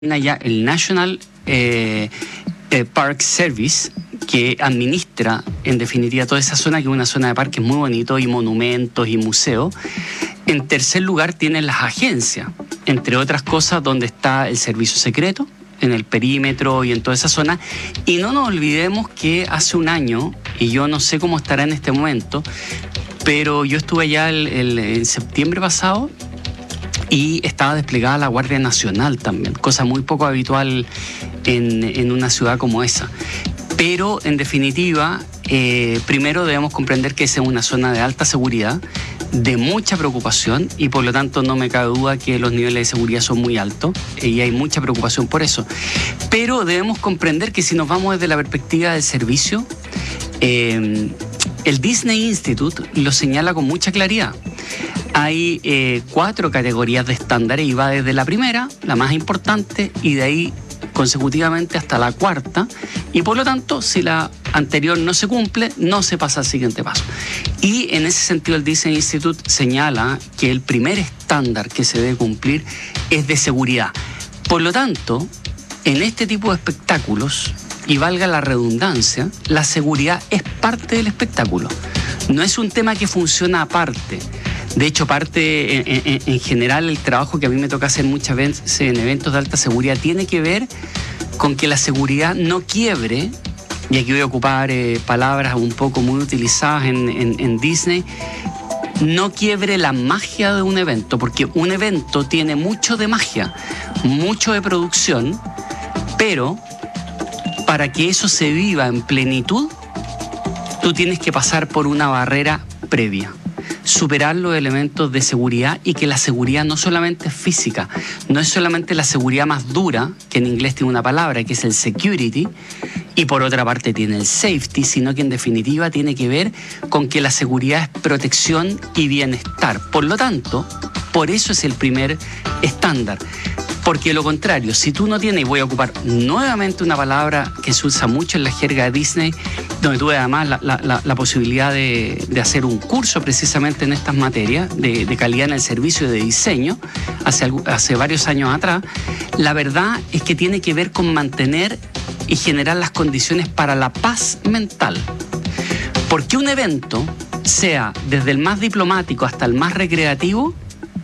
ya el National Park Service, que administra en definitiva toda esa zona, que es una zona de parques muy bonito, y monumentos y museos. En tercer lugar tienen las agencias, entre otras cosas, donde está el servicio secreto, en el perímetro y en toda esa zona. Y no nos olvidemos que hace un año, y yo no sé cómo estará en este momento, pero yo estuve allá en septiembre pasado, y estaba desplegada la Guardia Nacional también, cosa muy poco habitual en una ciudad como esa. Pero, en definitiva, primero debemos comprender que esa es una zona de alta seguridad, de mucha preocupación, y por lo tanto no me cabe duda que los niveles de seguridad son muy altos, y hay mucha preocupación por eso. Pero debemos comprender que si nos vamos desde la perspectiva del servicio, el Disney Institute lo señala con mucha claridad. Hay 4 categorías de estándares, y va desde la primera, la más importante, y de ahí consecutivamente hasta la 4ª, y por lo tanto, si la anterior no se cumple, no se pasa al siguiente paso. Y en ese sentido el Disney Institute señala que el primer estándar que se debe cumplir es de seguridad. Por lo tanto, en este tipo de espectáculos, y valga la redundancia, la seguridad es parte del espectáculo. No es un tema que funciona aparte. De hecho, en general, el trabajo que a mí me toca hacer muchas veces en eventos de alta seguridad tiene que ver con que la seguridad no quiebre, y aquí voy a ocupar palabras un poco muy utilizadas en Disney, no quiebre la magia de un evento, porque un evento tiene mucho de magia, mucho de producción, pero para que eso se viva en plenitud, tú tienes que pasar por una barrera previa, superar los elementos de seguridad, y que la seguridad no solamente es física, no es solamente la seguridad más dura, que en inglés tiene una palabra que es el security, y por otra parte tiene el safety, sino que en definitiva tiene que ver con que la seguridad es protección y bienestar. Por lo tanto, por eso es el primer estándar. Porque de lo contrario, si tú no tienes, y voy a ocupar nuevamente una palabra que se usa mucho en la jerga de Disney, donde tuve además la posibilidad de hacer un curso precisamente en estas materias de calidad en el servicio y de diseño hace varios años atrás, la verdad es que tiene que ver con mantener y generar las condiciones para la paz mental. Porque un evento, sea desde el más diplomático hasta el más recreativo,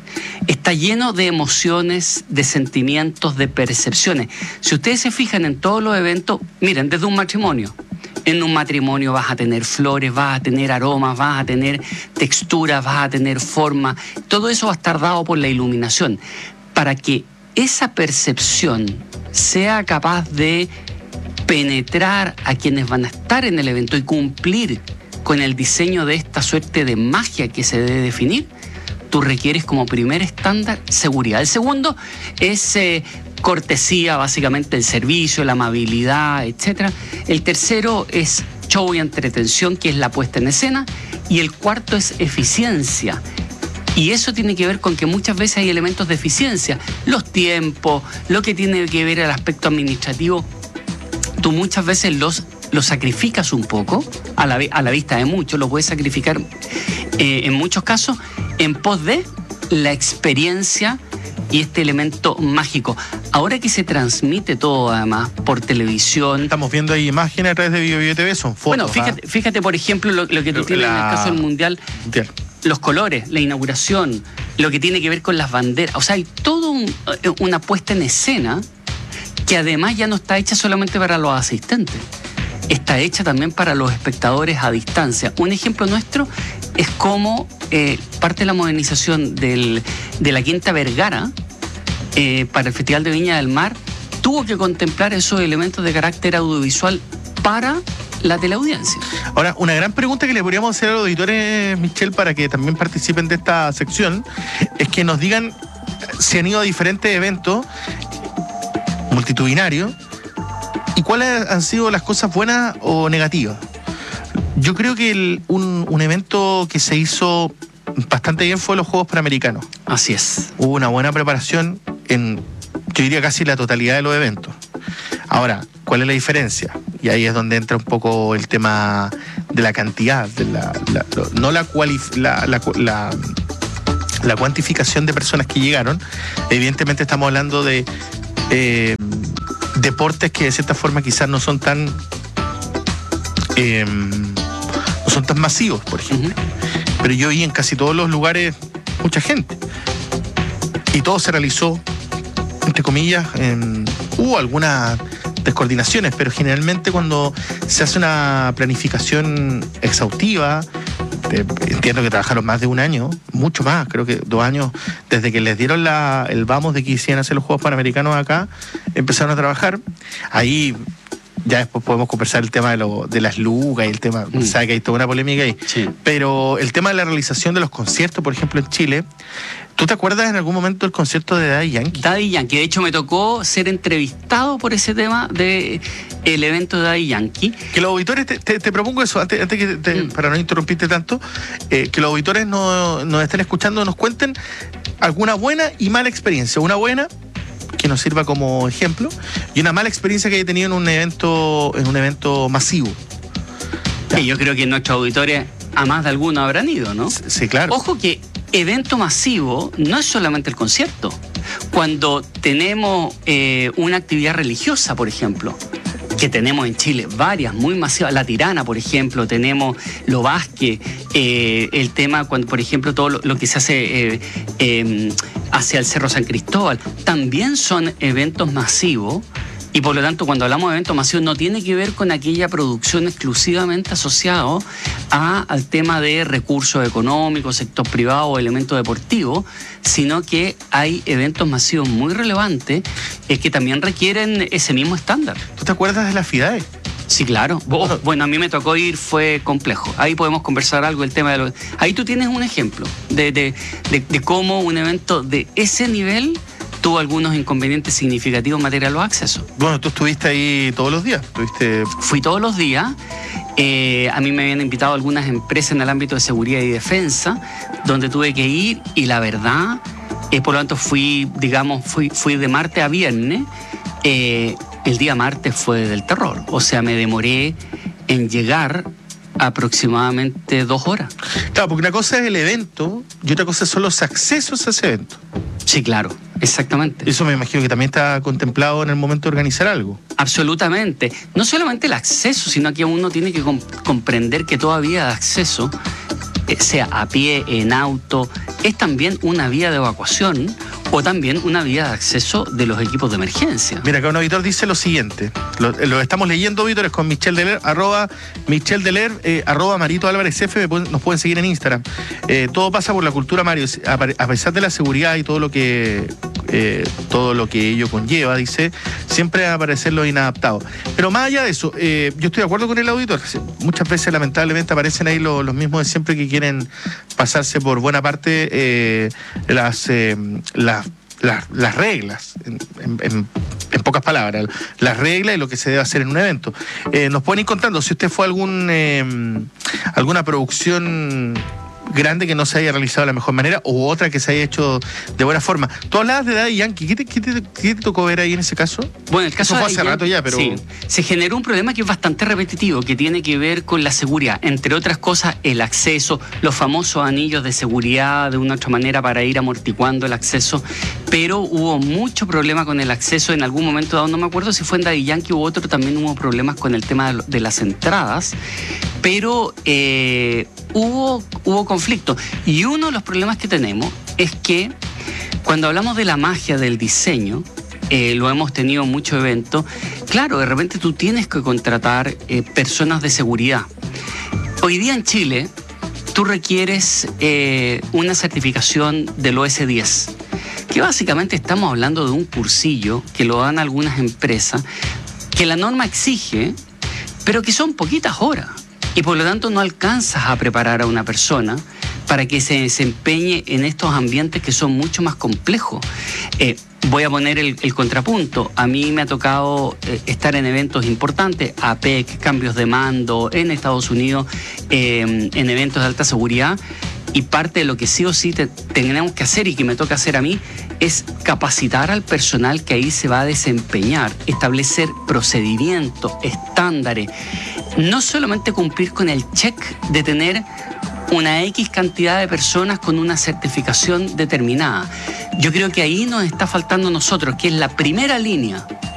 está lleno de emociones, de sentimientos, de percepciones. Si ustedes se fijan en todos los eventos, miren, desde un matrimonio. En un matrimonio vas a tener flores, vas a tener aromas, vas a tener texturas, vas a tener forma. Todo eso va a estar dado por la iluminación. Para que esa percepción sea capaz de penetrar a quienes van a estar en el evento y cumplir con el diseño de esta suerte de magia que se debe definir, tú requieres como primer estándar seguridad. El segundo es cortesía, básicamente el servicio, la amabilidad, etc. El tercero es show y entretención, que es la puesta en escena. Y el cuarto es eficiencia. Y eso tiene que ver con que muchas veces hay elementos de eficiencia. Los tiempos, lo que tiene que ver el aspecto administrativo, tú muchas veces los sacrificas un poco, a la vista de muchos, lo puedes sacrificar en muchos casos, en pos de la experiencia y este elemento mágico. Ahora que se transmite todo además por televisión. Estamos viendo ahí imágenes a través de Bio TV, son fotos. Bueno, fíjate por ejemplo lo que tú tienes en el caso del Mundial, los colores, la inauguración, lo que tiene que ver con las banderas. O sea, hay todo una puesta en escena que además ya no está hecha solamente para los asistentes, está hecha también para los espectadores a distancia. Un ejemplo nuestro es cómo parte de la modernización de la Quinta Vergara para el Festival de Viña del Mar tuvo que contemplar esos elementos de carácter audiovisual para la teleaudiencia. Ahora, una gran pregunta que le podríamos hacer a los auditores, Michelle, para que también participen de esta sección, es que nos digan si han ido a diferentes eventos multitudinarios y cuáles han sido las cosas buenas o negativas. Yo creo que un evento que se hizo bastante bien fue los Juegos Panamericanos. Así es. Hubo una buena preparación en, yo diría, casi la totalidad de los eventos. Ahora, ¿cuál es la diferencia? Y ahí es donde entra un poco el tema de la cantidad, de no la cuantificación de personas que llegaron. Evidentemente estamos hablando de deportes que de cierta forma quizás no son tan masivos, por ejemplo. Pero yo vi en casi todos los lugares mucha gente. Y todo se realizó, entre comillas, hubo algunas descoordinaciones, pero generalmente cuando se hace una planificación exhaustiva, entiendo que trabajaron más de un año, mucho más, creo que 2 años, desde que les dieron el vamos de que quisieran hacer los Juegos Panamericanos acá, empezaron a trabajar. Ahí ya después podemos conversar el tema de las lucas y el tema, sabe que hay toda una polémica ahí. Sí. Pero el tema de la realización de los conciertos, por ejemplo, en Chile, ¿tú te acuerdas en algún momento del concierto de Daddy Yankee? Daddy Yankee, de hecho me tocó ser entrevistado por ese tema del evento de Daddy Yankee. Que los auditores, te propongo eso, antes que para no interrumpirte tanto, que los auditores nos estén escuchando, nos cuenten alguna buena y mala experiencia. Una buena, que nos sirva como ejemplo, y una mala experiencia que haya tenido en un evento masivo. Que yo creo que nuestros auditores a más de alguno habrán ido, ¿no? Sí, claro. Ojo que evento masivo no es solamente el concierto. Cuando tenemos una actividad religiosa, por ejemplo, que tenemos en Chile varias muy masivas, La Tirana, por ejemplo, tenemos Lo Vázquez, el tema cuando, por ejemplo, todo lo que se hace hacia el Cerro San Cristóbal, también son eventos masivos. Y por lo tanto, cuando hablamos de eventos masivos, no tiene que ver con aquella producción exclusivamente asociado al tema de recursos económicos, sector privado o elementos deportivos, sino que hay eventos masivos muy relevantes que también requieren ese mismo estándar. ¿Tú te acuerdas de la FIDAE? Sí, claro. Bueno, a mí me tocó ir, fue complejo. Ahí podemos conversar algo del tema de Ahí tú tienes un ejemplo de cómo un evento de ese nivel tuvo algunos inconvenientes significativos en materia de los accesos. Bueno, tú estuviste ahí todos los días. Fui todos los días. A mí me habían invitado algunas empresas en el ámbito de seguridad y defensa, donde tuve que ir, y la verdad, por lo tanto fui de martes a viernes. El día martes fue del terror. O sea, me demoré en llegar aproximadamente 2 horas. Claro, porque una cosa es el evento y otra cosa son los accesos a ese evento. Sí, claro, exactamente. Eso me imagino que también está contemplado en el momento de organizar algo. Absolutamente. No solamente el acceso, sino que uno tiene que comprender que toda vía de acceso, sea a pie, en auto, es también una vía de evacuación o también una vía de acceso de los equipos de emergencia. Mira, acá un auditor dice lo siguiente, lo estamos leyendo, auditores, con Michel Deler, arroba Marito Álvarez F, nos pueden seguir en Instagram. Todo pasa por la cultura, Mario, a pesar de la seguridad y todo lo que ello conlleva, dice, siempre va a aparecer lo inadaptado. Pero más allá de eso, yo estoy de acuerdo con el auditor. Muchas veces, lamentablemente, aparecen ahí los mismos de siempre que quieren pasarse por buena parte las reglas, en pocas palabras, las reglas y lo que se debe hacer en un evento. Nos pueden ir contando si usted fue a alguna producción grande que no se haya realizado de la mejor manera o otra que se haya hecho de buena forma. Tú hablabas de Daddy Yankee, ¿qué te tocó ver ahí en ese caso? Bueno, el caso eso fue hace rato ya, pero... Sí, se generó un problema que es bastante repetitivo, que tiene que ver con la seguridad, entre otras cosas el acceso, los famosos anillos de seguridad de una otra manera para ir amortiguando el acceso, pero hubo mucho problema con el acceso en algún momento dado, no me acuerdo si fue en Daddy Yankee u otro, también hubo problemas con el tema de las entradas, pero hubo conflicto. Y uno de los problemas que tenemos es que cuando hablamos de la magia del diseño, lo hemos tenido en muchos eventos, claro, de repente tú tienes que contratar personas de seguridad. Hoy día en Chile, tú requieres una certificación del OS10, que básicamente estamos hablando de un cursillo que lo dan algunas empresas, que la norma exige, pero que son poquitas horas. Y por lo tanto no alcanzas a preparar a una persona para que se desempeñe en estos ambientes que son mucho más complejos. Voy a poner el contrapunto. A mí me ha tocado estar en eventos importantes, APEC, cambios de mando, en Estados Unidos, en eventos de alta seguridad, y parte de lo que sí o sí tenemos que hacer y que me toca hacer a mí es capacitar al personal que ahí se va a desempeñar, establecer procedimientos, estándares, no solamente cumplir con el check de tener una X cantidad de personas con una certificación determinada. Yo creo que ahí nos está faltando a nosotros, que es la primera línea